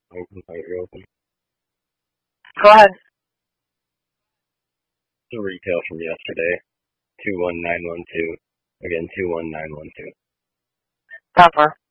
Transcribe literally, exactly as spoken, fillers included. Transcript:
I can find it open. Go ahead. The retail from yesterday, two one nine one two. Again, two one nine one two. Proper.